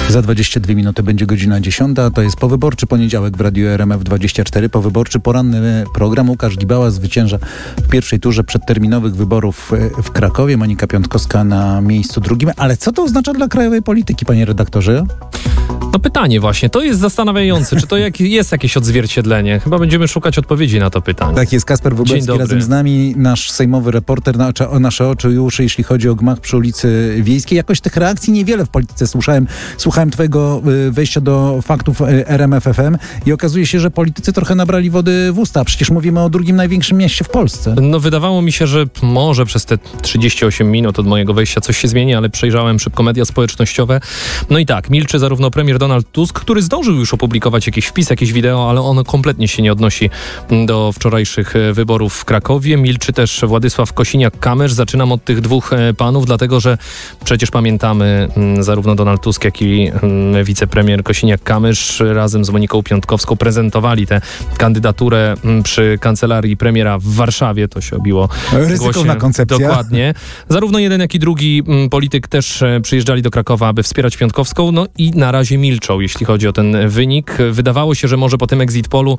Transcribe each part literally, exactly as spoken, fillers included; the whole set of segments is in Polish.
Za dwadzieścia dwie minuty będzie godzina dziesiąta. To jest powyborczy poniedziałek w Radiu R M F dwadzieścia cztery. Powyborczy poranny program. Łukasz Gibała zwycięża w pierwszej turze przedterminowych wyborów w Krakowie. Monika Piątkowska na miejscu drugim. Ale co to oznacza dla krajowej polityki, panie redaktorze? No pytanie właśnie, to jest zastanawiające. Czy to jak, jest jakieś odzwierciedlenie? Chyba będziemy szukać odpowiedzi na to pytanie. Tak jest, Kasper Wróblewski razem z nami, nasz sejmowy reporter, na, o nasze oczy i uszy, jeśli chodzi o gmach przy ulicy Wiejskiej. Jakoś tych reakcji niewiele w polityce słyszałem. Słuchałem twojego wejścia do faktów R M F F M i okazuje się, że politycy trochę nabrali wody w usta. Przecież mówimy o drugim największym mieście w Polsce. No wydawało mi się, że może przez te trzydzieści osiem minut od mojego wejścia coś się zmieni, ale przejrzałem szybko media społecznościowe. No i tak, milczy zarówno premier Donald Tusk, który zdążył już opublikować jakiś wpis, jakieś wideo, ale ono kompletnie się nie odnosi do wczorajszych wyborów w Krakowie. Milczy też Władysław Kosiniak-Kamysz. Zaczynam od tych dwóch panów, dlatego że przecież pamiętamy zarówno Donald Tusk, jak i wicepremier Kosiniak-Kamysz razem z Moniką Piątkowską prezentowali tę kandydaturę przy kancelarii premiera w Warszawie. To się obiło ryzykowna koncepcja. Dokładnie. Zarówno jeden, jak i drugi polityk też przyjeżdżali do Krakowa, aby wspierać Piątkowską, no i na razie milczą, jeśli chodzi o ten wynik. Wydawało się, że może po tym exit polu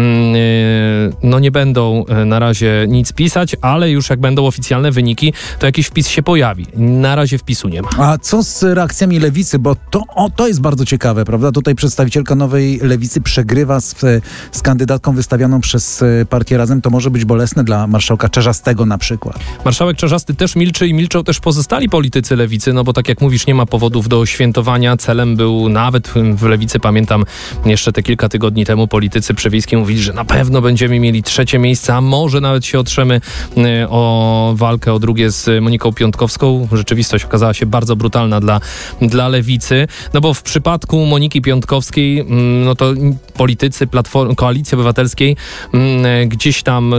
no nie będą na razie nic pisać, ale już jak będą oficjalne wyniki, to jakiś wpis się pojawi. Na razie wpisu nie ma. A co z reakcjami Lewicy? Bo to, o, to jest bardzo ciekawe, prawda? Tutaj przedstawicielka nowej Lewicy przegrywa z, z kandydatką wystawioną przez partię Razem. To może być bolesne dla marszałka Czarzastego na przykład. Marszałek Czarzasty też milczy i milczą też pozostali politycy Lewicy, no bo tak jak mówisz, nie ma powodów do świętowania. Celem był nawet w Lewicy, pamiętam jeszcze te kilka tygodni temu, politycy przy Wiejskiej mówili, że na pewno będziemy mieli trzecie miejsce, a może nawet się otrzemy o walkę o drugie z Moniką Piątkowską. Rzeczywistość okazała się bardzo brutalna dla, dla Lewicy, no bo w przypadku Moniki Piątkowskiej, no to politycy Platformy, Koalicji Obywatelskiej gdzieś tam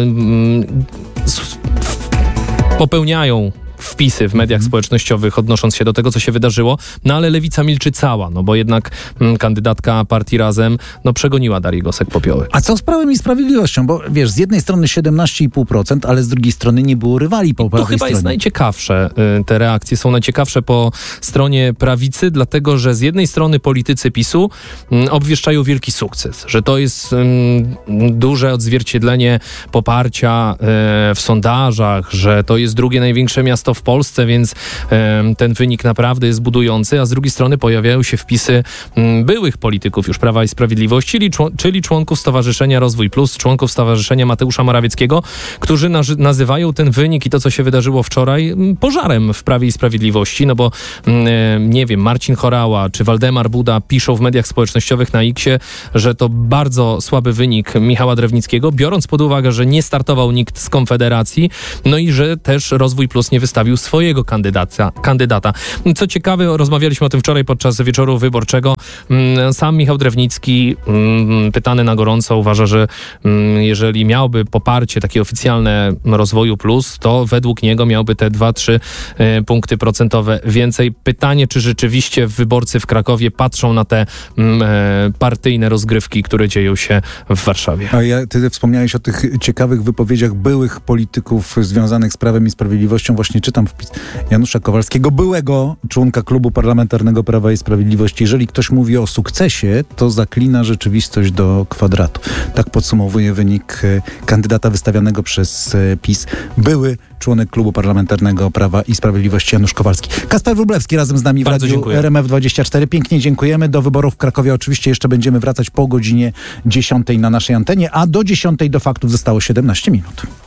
popełniają wpisy w mediach społecznościowych, odnosząc się do tego, co się wydarzyło, no ale Lewica milczy cała, no bo jednak mm, kandydatka partii Razem, no przegoniła Darię Gosek-Popiołek. A co z Prawem i Sprawiedliwością? Bo wiesz, z jednej strony siedemnaście i pół procent, ale z drugiej strony nie było rywali po prawej To chyba stronie. jest najciekawsze, y, te reakcje są najciekawsze po stronie prawicy, dlatego, że z jednej strony politycy PiSu y, obwieszczają wielki sukces, że to jest y, duże odzwierciedlenie poparcia y, w sondażach, że to jest drugie największe miasto w Polsce, więc e, ten wynik naprawdę jest budujący, a z drugiej strony pojawiają się wpisy m, byłych polityków już Prawa i Sprawiedliwości, czyli, czł- czyli członków Stowarzyszenia Rozwój Plus, członków Stowarzyszenia Mateusza Morawieckiego, którzy na- nazywają ten wynik i to, co się wydarzyło wczoraj, m, pożarem w Prawie i Sprawiedliwości, no bo m, nie wiem, Marcin Horała czy Waldemar Buda piszą w mediach społecznościowych na X-ie, że to bardzo słaby wynik Michała Drewnickiego, biorąc pod uwagę, że nie startował nikt z Konfederacji, no i że też Rozwój Plus nie wystawił swojego kandydata. kandydata. Co ciekawe, rozmawialiśmy o tym wczoraj podczas wieczoru wyborczego. Sam Michał Drewnicki, pytany na gorąco, uważa, że jeżeli miałby poparcie takie oficjalne Rozwoju Plus, to według niego miałby te dwa trzy punkty procentowe więcej. Pytanie, czy rzeczywiście wyborcy w Krakowie patrzą na te partyjne rozgrywki, które dzieją się w Warszawie. A ja, ty wspomniałeś o tych ciekawych wypowiedziach byłych polityków związanych z Prawem i Sprawiedliwością. Właśnie czytam wpis Janusza Kowalskiego, byłego członka Klubu Parlamentarnego Prawa i Sprawiedliwości. Jeżeli ktoś mówi o sukcesie, to zaklina rzeczywistość do kwadratu. Tak podsumowuje wynik kandydata wystawianego przez PiS. Były członek Klubu Parlamentarnego Prawa i Sprawiedliwości Janusz Kowalski. Kasper Wróblewski razem z nami w Bardzo Radiu dziękuję. R M F dwadzieścia cztery. Pięknie dziękujemy. Do wyborów w Krakowie oczywiście jeszcze będziemy wracać po godzinie dziesiątej na naszej antenie, a do dziesiątej do faktów zostało siedemnaście minut.